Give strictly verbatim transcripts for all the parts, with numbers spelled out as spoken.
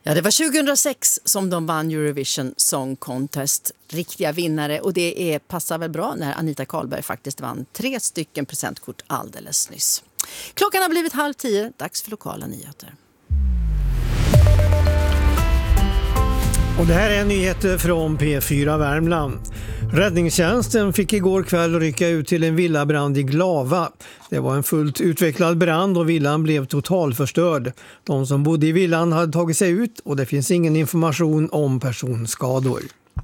Ja, det var tjugohundrasex som de vann Eurovision Song Contest. Riktiga vinnare, och det är, passar väl bra när Anita Karlberg faktiskt vann tre stycken presentkort alldeles nyss. Klockan har blivit halv tio, dags för lokala nyheter. Och det här är nyheter från P fyra Värmland. Räddningstjänsten fick igår kväll rycka ut till en villabrand i Glava. Det var en fullt utvecklad brand och villan blev totalförstörd. De som bodde i villan hade tagit sig ut och det finns ingen information om personskador.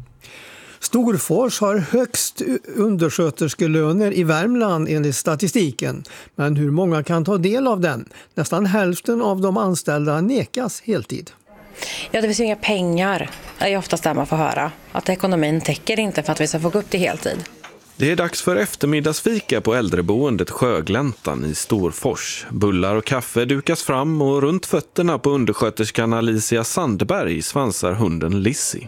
Storfors har högst undersköterskelöner i Värmland enligt statistiken. Men hur många kan ta del av den? Nästan hälften av de anställda nekas heltid. Ja, det finns ju inga pengar. Det är oftast där man får höra. Att ekonomin täcker inte för att vi ska få gå upp till heltid. Det är dags för eftermiddagsfika på äldreboendet Sjögläntan i Storfors. Bullar och kaffe dukas fram och runt fötterna på undersköterskan Alicia Sandberg svansar hunden Lizzie.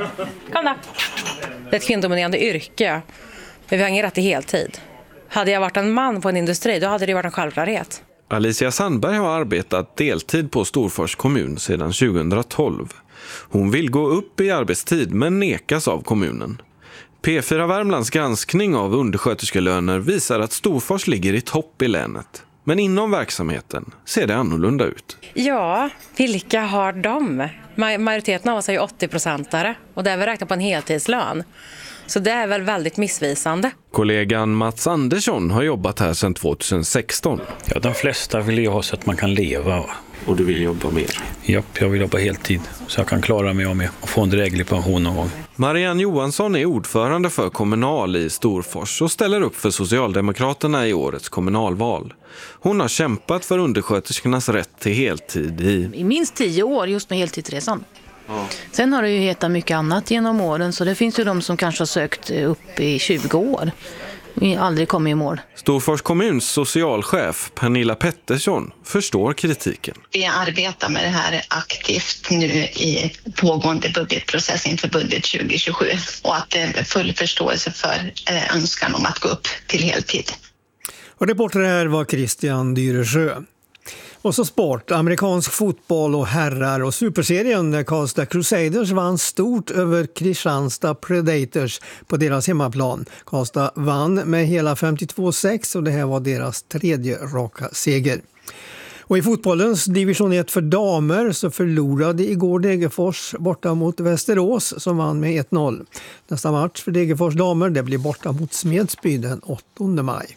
Kom då. Det är ett kvinnodominerande yrke. Men vi har ingen rätt till heltid. Hade jag varit en man på en industri, då hade det varit en självklarhet. Alicia Sandberg har arbetat deltid på Storfors kommun sedan tjugohundratolv. Hon vill gå upp i arbetstid men nekas av kommunen. P fyra Värmlands granskning av undersköterskelöner visar att Storfors ligger i topp i länet. Men inom verksamheten ser det annorlunda ut. Ja, vilka har de? Majoriteten av oss är ju åttio-procentare och det är väl räknat på en heltidslön. Så det är väl väldigt missvisande. Kollegan Mats Andersson har jobbat här sedan tjugohundrasexton. Ja, de flesta vill ju ha så att man kan leva. Och du vill jobba mer? Japp, jag vill jobba heltid så jag kan klara mig med och få en dräglig pension någon gång. Marianne Johansson är ordförande för Kommunal i Storfors och ställer upp för Socialdemokraterna i årets kommunalval. Hon har kämpat för undersköterskornas rätt till heltid i... I minst tio år just med heltidsresan. Ja. Sen har det ju hetat mycket annat genom åren, så det finns ju de som kanske har sökt upp i tjugo år. Vi aldrig kommer i mål. Storfors kommuns socialchef Pernilla Pettersson förstår kritiken. Vi arbetar med det här aktivt nu i pågående budgetprocess inför budget tjugo tjugosju och att det är full förståelse för önskan om att gå upp till heltid. Och reporter här var Christian Dyresjö. Och så sport, amerikansk fotboll och herrar och superserien där Karlstad Crusaders vann stort över Kristianstad Predators på deras hemmaplan. Karlstad vann med hela femtiotvå sex och det här var deras tredje raka seger. Och i fotbollens division ett för damer så förlorade igår Degerfors borta mot Västerås som vann med ett noll. Nästa match för Degerfors damer det blir borta mot Smedsby den åttonde maj.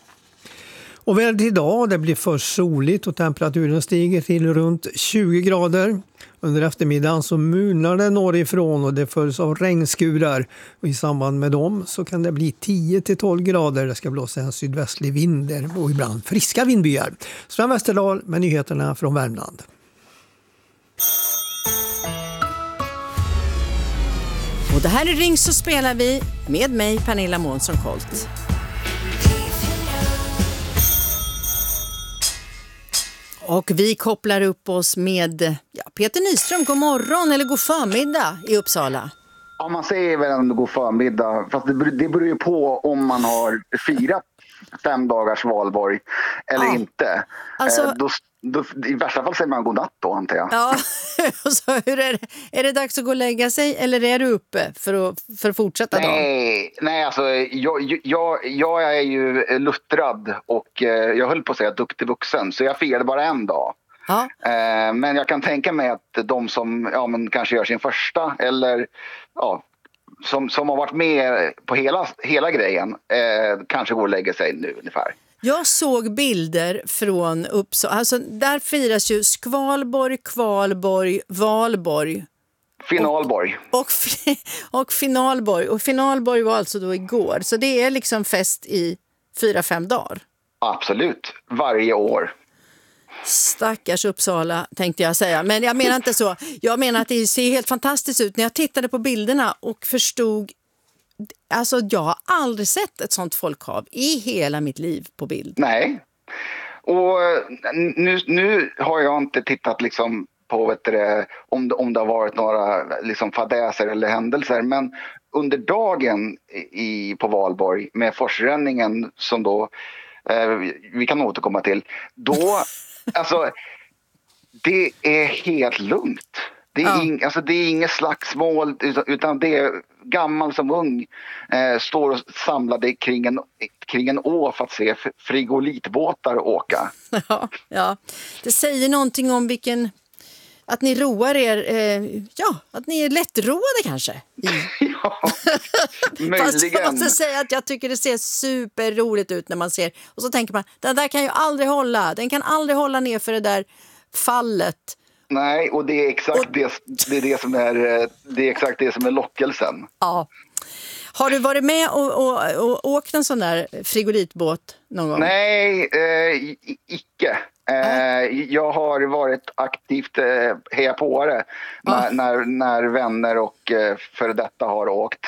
Och väl idag, det blir först soligt och temperaturen stiger till runt tjugo grader. Under eftermiddagen så mulnar det norrifrån och det följs av regnskurar. Och i samband med dem så kan det bli tio till tolv grader. Det ska blåsa en sydvästlig vind och ibland friska vindbyar. Sven Westerdahl med nyheterna från Värmland. Och det här är Ring så spelar vi med mig Pernilla Månsson-Kolt. Och vi kopplar upp oss med ja, Peter Nyström. God morgon eller god förmiddag i Uppsala. Ja, man säger väl en god förmiddag. Fast det, det beror ju på om man har fyra fem dagars valborg eller ja. inte. Alltså, eh, då, då, I värsta fall säger man god natt då, antar jag. Ja, så hur är det? Är det dags att gå och lägga sig eller är du uppe för att, för att fortsätta dagen? Nej, nej alltså jag, jag, jag är ju luttrad och eh, jag höll på att säga duktig vuxen, så jag firade bara en dag. Ja. Eh, men jag kan tänka mig att de som ja, men kanske gör sin första eller ja, som, som har varit med på hela, hela grejen eh, kanske går och lägger sig nu ungefär. Jag såg bilder från Uppsala. Alltså, där firas ju Skvalborg, Kvalborg, Valborg. Finalborg. Och, och, och Finalborg. Och Finalborg var alltså då igår. Så det är liksom fest i fyra, fem dagar. Absolut. Varje år. Stackars Uppsala tänkte jag säga. Men jag menar inte så. Jag menar att det ser helt fantastiskt ut. När jag tittade på bilderna och förstod. Alltså jag har aldrig sett ett sånt folkhav i hela mitt liv på bild. Nej. Och nu, nu har jag inte tittat liksom på vet du, om, det, om det har varit några liksom fadäser eller händelser. Men under dagen i, på Valborg med forsränningen som då eh, vi kan återkomma till. Då, alltså det är helt lugnt. Det är, Ja. ing, alltså det är inget slagsmål, utan, utan det är gammal som ung eh, står och samlade kring en, kring en å för att se frigolitbåtar åka. Ja, ja. Det säger någonting om vilken... Att ni roar er... Eh, ja, att ni är lättroade kanske. I. Ja, Fast jag möjligen. måste säga att jag tycker det ser superroligt ut när man ser. Och så tänker man, den där kan ju aldrig hålla. Den kan aldrig hålla ner för det där fallet. Nej, och det är exakt Och- det, det, är det, som är, eh, det är exakt det som är lockelsen. Ja. Har du varit med och, och, och åkt en sån där frigolitbåt någon gång? Nej, eh, i- icke. Eh, jag har varit aktivt eh, heja på det när, Ja. när, när vänner och eh, före detta har åkt.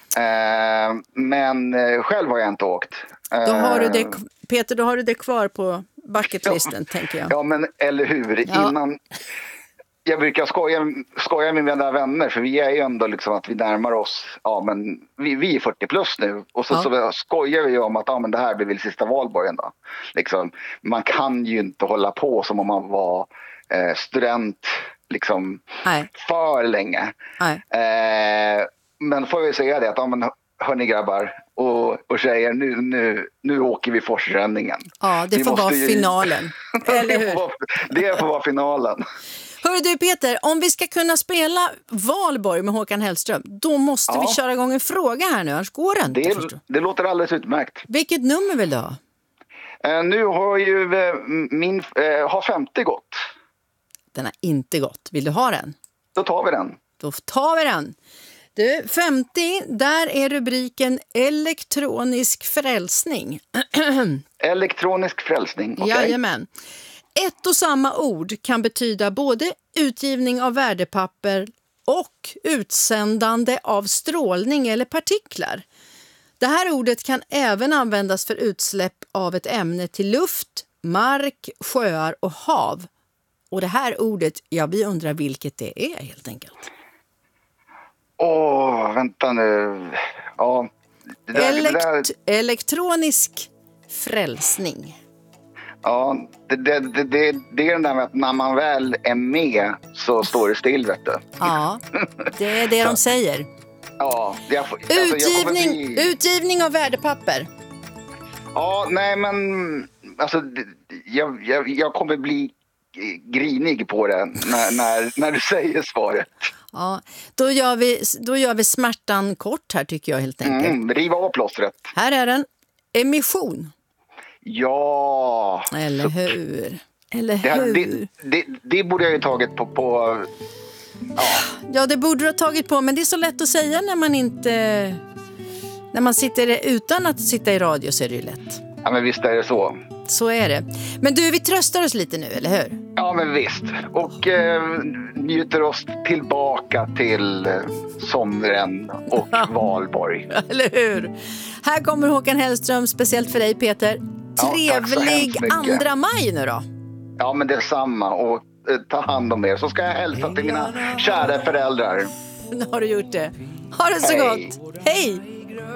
Eh, men eh, själv har jag inte åkt. Eh, Då har du det, Peter, då har du det kvar på bucketlisten, tänker jag. Ja, men eller hur? Ja. Innan... Jag brukar skoja, skoja med mina vänner, för vi är ju ändå liksom att vi närmar oss, ja men vi, vi är fyrtio plus nu, och så, Ja. så skojar vi om att ja, men det här blir väl sista valborgen då. Liksom, man kan ju inte hålla på som om man var eh, student liksom Nej. för länge. Nej. Eh, men får vi säga det att ja, men hörni grabbar och, och tjejer, nu, nu, nu åker vi forsränningen. Ja, det Vi får måste vara ju- finalen. Eller det, hur? får vara, det får vara finalen. Hör du Peter, om vi ska kunna spela Valborg med Håkan Hellström, då måste Ja. vi köra igång en fråga här nu, annars går det inte. Det, förstår. det låter alldeles utmärkt. Vilket nummer vill du ha? Eh, nu har ju eh, min eh, har femtio gått. Den har inte gått. Vill du ha den? Då tar vi den. Då tar vi den. Du, femtio, där är rubriken elektronisk frälsning. Elektronisk frälsning. Okay. Jajamän. Ett och samma ord kan betyda både utgivning av värdepapper och utsändande av strålning eller partiklar. Det här ordet kan även användas för utsläpp av ett ämne till luft, mark, sjöar och hav. Och det här ordet, ja, vi undrar vilket det är helt enkelt. Åh, vänta nu. Ja, det där, det där, Elekt- elektronisk frälsning. ja det, det, det, det, det är den där med att när man väl är med så står det still, vet du. Ja, det är det de säger. Ja, jag, får- alltså, jag kommer Utgivning, bli, utgivning av värdepapper. ja, nej men alltså, det- jag, jag, jag kommer bli grinig på det när, när, när du säger svaret. Ja, då gör vi, då gör vi smärtan kort här tycker jag helt enkelt. Mm, riva av plåstret. Här är den. Emission. Ja. Eller hur? Eller Det, här- hur? det, det, det borde jag ju tagit på, på Ja, det borde du ha tagit på, men det är så lätt att säga när man inte... När man sitter utan att sitta i radio så är det ju lätt. ja men visst är det så. Så är det. Men du, vi tröstar oss lite nu, eller hur? Ja men visst. Och eh, njuter oss tillbaka till eh, sommaren och Valborg. Eller hur? Här kommer Håkan Hellström, speciellt för dig Peter. Ja, tack så Trevlig hemskt mycket. andra maj nu då. Ja men det är samma, och eh, ta hand om er. Så ska jag hälsa till mina kära föräldrar. Nu har du gjort det. Ha det så Hej. gott. Hej!